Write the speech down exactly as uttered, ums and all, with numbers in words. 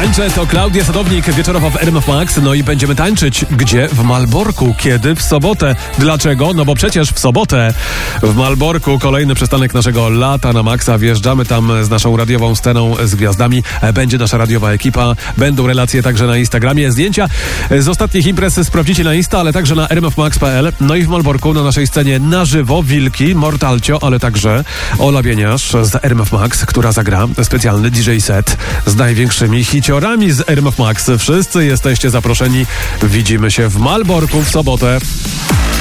Tańczę to Klaudia Sadownik wieczorowo w R M F Max. No i będziemy tańczyć. Gdzie? W Malborku. Kiedy? W sobotę. Dlaczego? No bo przecież w sobotę w Malborku kolejny przystanek naszego lata na Maxa. Wjeżdżamy tam z naszą radiową sceną, z gwiazdami. Będzie nasza radiowa ekipa. Będą relacje także na Instagramie. Zdjęcia z ostatnich imprez sprawdzicie na Insta, ale także na r m f max kropka p l. No i w Malborku na naszej scenie na żywo Wilki, Mortalcio, ale także Ola Bieniasz z R M F Max, która zagra specjalny D J set z największymi hiciorami z R M F Max. Wszyscy jesteście zaproszeni. Widzimy się w Malborku w sobotę.